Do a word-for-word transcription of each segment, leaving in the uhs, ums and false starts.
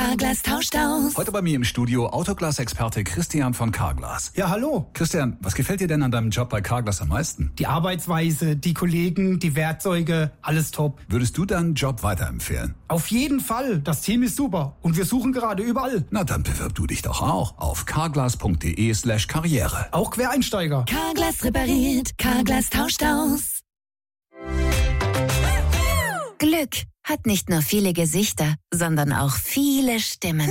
Carglass tauscht aus. Heute bei mir im Studio Autoglas-Experte Christian von Carglass. Ja, hallo. Christian, was gefällt dir denn an deinem Job bei Carglass am meisten? Die Arbeitsweise, die Kollegen, die Werkzeuge, alles top. Würdest du deinen Job weiterempfehlen? Auf jeden Fall. Das Team ist super. Und wir suchen gerade überall. Na, dann bewirb du dich doch auch auf carglass.de slash karriere. Auch Quereinsteiger. Carglass repariert. Carglass tauscht aus. Glück hat nicht nur viele Gesichter, sondern auch viele Stimmen.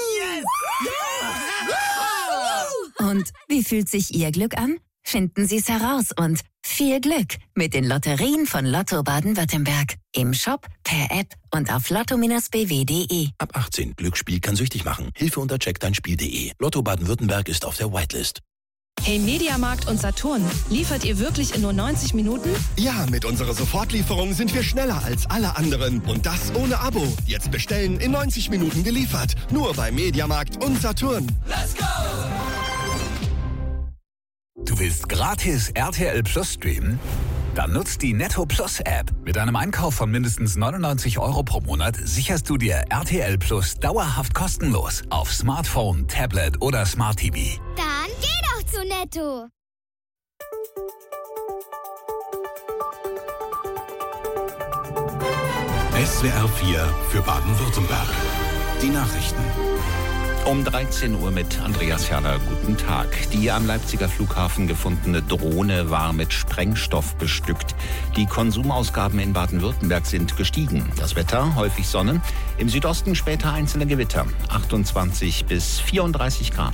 Und wie fühlt sich Ihr Glück an? Finden Sie es heraus und viel Glück mit den Lotterien von Lotto Baden-Württemberg. Im Shop, per App und auf lotto Bindestrich b w punkt d e. Ab achtzehn. Glücksspiel kann süchtig machen. Hilfe unter check dein spiel punkt de. Lotto Baden-Württemberg ist auf der Whitelist. Hey, Mediamarkt und Saturn, liefert ihr wirklich in nur neunzig Minuten? Ja, mit unserer Sofortlieferung sind wir schneller als alle anderen. Und das ohne Abo. Jetzt bestellen, in neunzig Minuten geliefert. Nur bei Mediamarkt und Saturn. Let's go! Du willst gratis R T L Plus streamen? Dann nutzt die Netto Plus App. Mit einem Einkauf von mindestens neunundneunzig Euro pro Monat sicherst du dir R T L Plus dauerhaft kostenlos auf Smartphone, Tablet oder Smart T V. Dann geh doch zu Netto. S W R vier für Baden-Württemberg. Die Nachrichten. Um dreizehn Uhr mit Andreas Herder. Guten Tag. Die am Leipziger Flughafen gefundene Drohne war mit Sprengstoff bestückt. Die Konsumausgaben in Baden-Württemberg sind gestiegen. Das Wetter, häufig Sonne. Im Südosten später einzelne Gewitter. achtundzwanzig bis vierunddreißig Grad.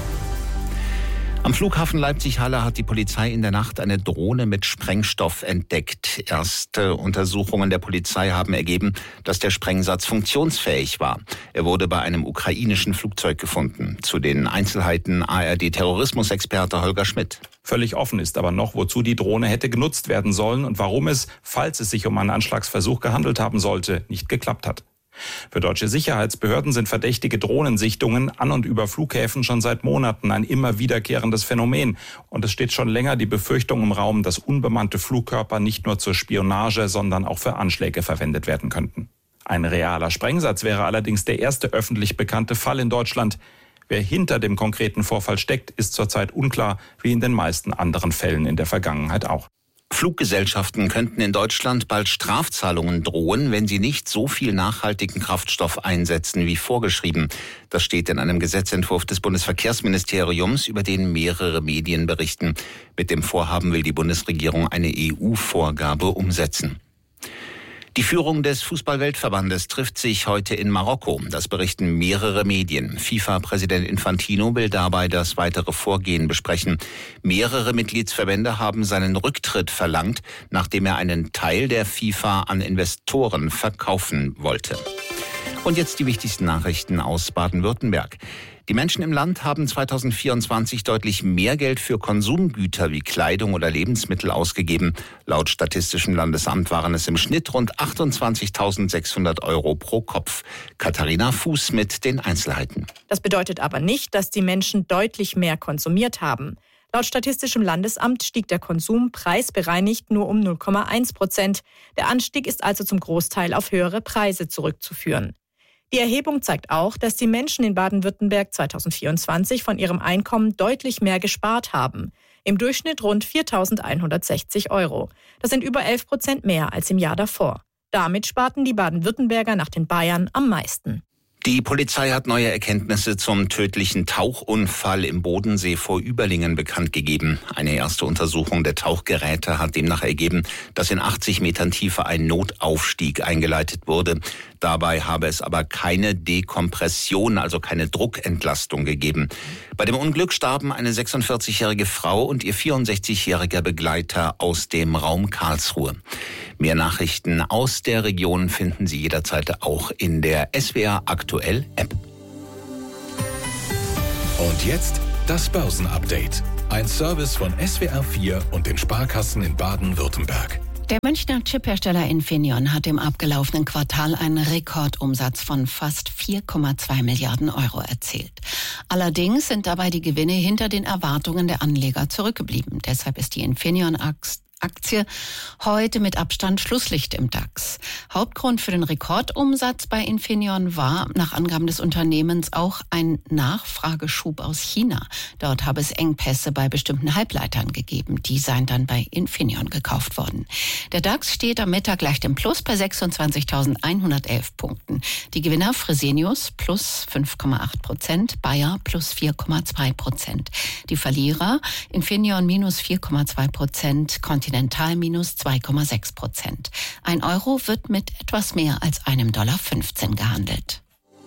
Am Flughafen Leipzig-Halle hat die Polizei in der Nacht eine Drohne mit Sprengstoff entdeckt. Erste Untersuchungen der Polizei haben ergeben, dass der Sprengsatz funktionsfähig war. Er wurde bei einem ukrainischen Flugzeug gefunden. Zu den Einzelheiten A R D-Terrorismusexperte Holger Schmidt. Völlig offen ist aber noch, wozu die Drohne hätte genutzt werden sollen und warum es, falls es sich um einen Anschlagsversuch gehandelt haben sollte, nicht geklappt hat. Für deutsche Sicherheitsbehörden sind verdächtige Drohnensichtungen an und über Flughäfen schon seit Monaten ein immer wiederkehrendes Phänomen. Und es steht schon länger die Befürchtung im Raum, dass unbemannte Flugkörper nicht nur zur Spionage, sondern auch für Anschläge verwendet werden könnten. Ein realer Sprengsatz wäre allerdings der erste öffentlich bekannte Fall in Deutschland. Wer hinter dem konkreten Vorfall steckt, ist zurzeit unklar, wie in den meisten anderen Fällen in der Vergangenheit auch. Fluggesellschaften könnten in Deutschland bald Strafzahlungen drohen, wenn sie nicht so viel nachhaltigen Kraftstoff einsetzen wie vorgeschrieben. Das steht in einem Gesetzentwurf des Bundesverkehrsministeriums, über den mehrere Medien berichten. Mit dem Vorhaben will die Bundesregierung eine E U-Vorgabe umsetzen. Die Führung des Fußball-Weltverbandes trifft sich heute in Marokko. Das berichten mehrere Medien. FIFA-Präsident Infantino will dabei das weitere Vorgehen besprechen. Mehrere Mitgliedsverbände haben seinen Rücktritt verlangt, nachdem er einen Teil der FIFA an Investoren verkaufen wollte. Und jetzt die wichtigsten Nachrichten aus Baden-Württemberg. Die Menschen im Land haben zweitausendvierundzwanzig deutlich mehr Geld für Konsumgüter wie Kleidung oder Lebensmittel ausgegeben. Laut Statistischem Landesamt waren es im Schnitt rund achtundzwanzigtausendsechshundert Euro pro Kopf. Katharina Fuß mit den Einzelheiten. Das bedeutet aber nicht, dass die Menschen deutlich mehr konsumiert haben. Laut Statistischem Landesamt stieg der Konsum preisbereinigt nur um null Komma eins Prozent. Der Anstieg ist also zum Großteil auf höhere Preise zurückzuführen. Die Erhebung zeigt auch, dass die Menschen in Baden-Württemberg zweitausendvierundzwanzig von ihrem Einkommen deutlich mehr gespart haben. Im Durchschnitt rund viertausendeinhundertsechzig Euro. Das sind über elf Prozent mehr als im Jahr davor. Damit sparten die Baden-Württemberger nach den Bayern am meisten. Die Polizei hat neue Erkenntnisse zum tödlichen Tauchunfall im Bodensee vor Überlingen bekannt gegeben. Eine erste Untersuchung der Tauchgeräte hat demnach ergeben, dass in achtzig Metern Tiefe ein Notaufstieg eingeleitet wurde. Dabei habe es aber keine Dekompression, also keine Druckentlastung gegeben. Bei dem Unglück starben eine sechsundvierzigjährige Frau und ihr vierundsechzigjähriger Begleiter aus dem Raum Karlsruhe. Mehr Nachrichten aus der Region finden Sie jederzeit auch in der S W R Aktuell App. Und jetzt das Börsenupdate. Ein Service von S W R vier und den Sparkassen in Baden-Württemberg. Der Münchner Chiphersteller Infineon hat im abgelaufenen Quartal einen Rekordumsatz von fast vier Komma zwei Milliarden Euro erzielt. Allerdings sind dabei die Gewinne hinter den Erwartungen der Anleger zurückgeblieben. Deshalb ist die Infineon-Aktie Aktie heute mit Abstand Schlusslicht im DAX. Hauptgrund für den Rekordumsatz bei Infineon war nach Angaben des Unternehmens auch ein Nachfrageschub aus China. Dort habe es Engpässe bei bestimmten Halbleitern gegeben. Die seien dann bei Infineon gekauft worden. Der DAX steht am Mittag leicht im Plus bei sechsundzwanzigtausendeinhundertelf Punkten. Die Gewinner Fresenius plus fünf Komma acht Prozent, Bayer plus vier Komma zwei Prozent. Die Verlierer Infineon minus vier Komma zwei Prozent, Continental minus zwei Komma sechs Prozent. Ein Euro wird mit etwas mehr als einem Dollar fünfzehn gehandelt.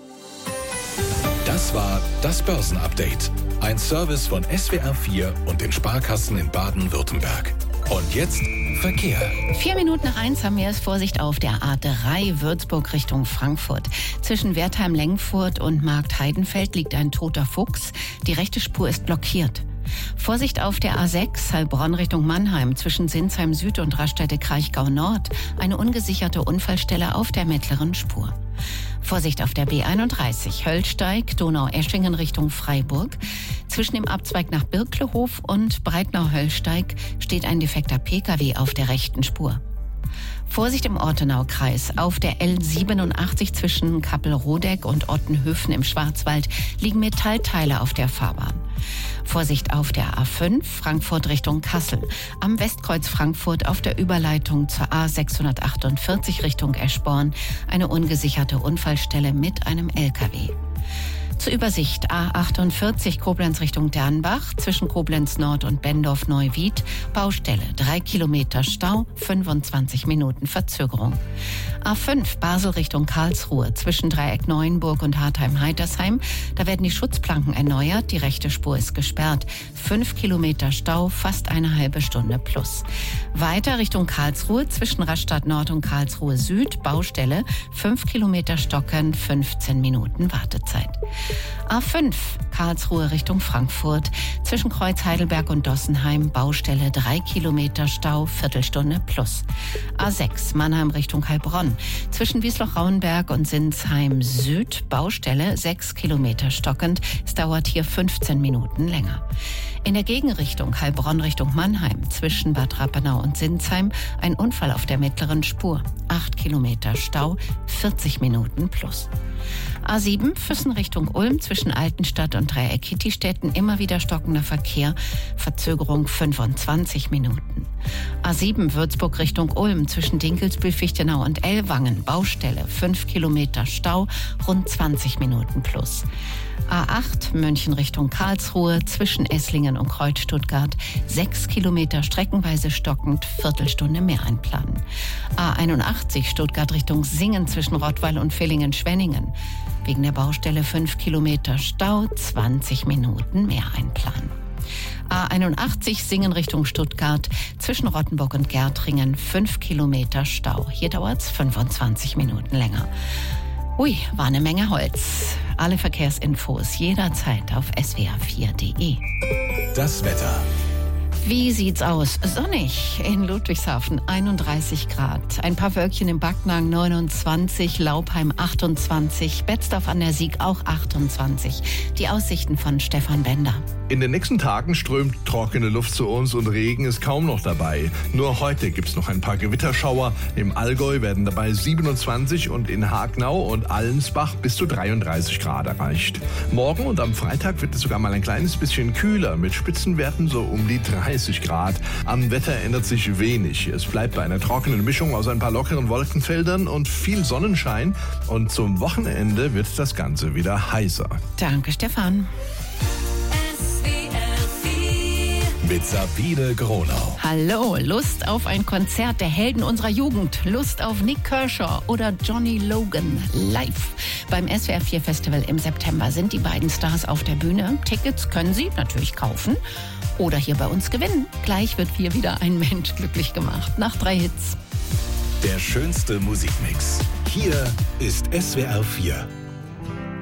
Das war das Börsenupdate. Ein Service von S W R vier und den Sparkassen in Baden-Württemberg. Und jetzt Verkehr. Vier Minuten nach eins haben wir es. Vorsicht auf der A drei Würzburg Richtung Frankfurt. Zwischen Wertheim-Lengfurt und Markt-Heidenfeld liegt ein toter Fuchs. Die rechte Spur ist blockiert. Vorsicht auf der A sechs Heilbronn Richtung Mannheim zwischen Sinsheim Süd und Raststätte-Kraichgau Nord. Eine ungesicherte Unfallstelle auf der mittleren Spur. Vorsicht auf der B einunddreißig Höllsteig, Donau-Eschingen Richtung Freiburg. Zwischen dem Abzweig nach Birklehof und Breitnau-Höllsteig steht ein defekter Pkw auf der rechten Spur. Vorsicht im Ortenaukreis. Auf der L siebenundachtzig zwischen Kappelrodeck und Ottenhöfen im Schwarzwald liegen Metallteile auf der Fahrbahn. Vorsicht auf der A fünf Frankfurt Richtung Kassel. Am Westkreuz Frankfurt auf der Überleitung zur A sechshundertachtundvierzig Richtung Eschborn eine ungesicherte Unfallstelle mit einem L K W. Zur Übersicht A achtundvierzig Koblenz Richtung Dernbach, zwischen Koblenz Nord und Bendorf-Neuwied, Baustelle, drei Kilometer Stau, fünfundzwanzig Minuten Verzögerung. A fünf Basel Richtung Karlsruhe, zwischen Dreieck Neuenburg und Hartheim-Heitersheim, da werden die Schutzplanken erneuert, die rechte Spur ist gesperrt, fünf Kilometer Stau, fast eine halbe Stunde plus. Weiter Richtung Karlsruhe, zwischen Rastatt Nord und Karlsruhe Süd, Baustelle, fünf Kilometer Stockern, fünfzehn Minuten Wartezeit. A fünf Karlsruhe Richtung Frankfurt, zwischen Kreuz Heidelberg und Dossenheim, Baustelle, drei Kilometer Stau, Viertelstunde plus. A sechs Mannheim Richtung Heilbronn, zwischen Wiesloch-Rauenberg und Sinsheim Süd, Baustelle, sechs Kilometer stockend, es dauert hier fünfzehn Minuten länger. In der Gegenrichtung Heilbronn Richtung Mannheim, zwischen Bad Rappenau und Sinsheim, ein Unfall auf der mittleren Spur, acht Kilometer Stau, vierzig Minuten plus. A sieben Füssen Richtung Ulm, zwischen Altenstadt und Dreieck-Kittistädten immer wieder stockender Verkehr, Verzögerung fünfundzwanzig Minuten. A sieben Würzburg Richtung Ulm, zwischen Dinkelsbühl, Fichtenau und Ellwangen, Baustelle, fünf Kilometer Stau, rund zwanzig Minuten plus. A acht München Richtung Karlsruhe, zwischen Esslingen und Kreuz Stuttgart, sechs Kilometer streckenweise stockend, Viertelstunde mehr einplanen. A einundachtzig Stuttgart Richtung Singen, zwischen Rottweil und Villingen-Schwenningen. Wegen der Baustelle fünf Kilometer Stau, zwanzig Minuten mehr einplanen. A einundachtzig Singen Richtung Stuttgart, zwischen Rottenburg und Gärtringen, fünf Kilometer Stau. Hier dauert es fünfundzwanzig Minuten länger. Ui, war eine Menge Holz. Alle Verkehrsinfos jederzeit auf S W R vier Punkt de. Das Wetter. Wie sieht's aus? Sonnig in Ludwigshafen, einunddreißig Grad. Ein paar Wölkchen im Backnang, neunundzwanzig, Laubheim achtundzwanzig, Betzdorf an der Sieg auch achtundzwanzig. Die Aussichten von Stefan Bender. In den nächsten Tagen strömt trockene Luft zu uns und Regen ist kaum noch dabei. Nur heute gibt's noch ein paar Gewitterschauer. Im Allgäu werden dabei siebenundzwanzig und in Hagenau und Allensbach bis zu dreiunddreißig Grad erreicht. Morgen und am Freitag wird es sogar mal ein kleines bisschen kühler, mit Spitzenwerten so um die dreißig Grad. Am Wetter ändert sich wenig. Es bleibt bei einer trockenen Mischung aus ein paar lockeren Wolkenfeldern und viel Sonnenschein. Und zum Wochenende wird das Ganze wieder heißer. Danke, Stefan. Mit Sabine Gronau. Hallo, Lust auf ein Konzert der Helden unserer Jugend. Lust auf Nick Kershaw oder Johnny Logan live. Beim S W R vier Festival im September sind die beiden Stars auf der Bühne. Tickets können Sie natürlich kaufen oder hier bei uns gewinnen. Gleich wird hier wieder ein Mensch glücklich gemacht. Nach drei Hits. Der schönste Musikmix. Hier ist S W R vier.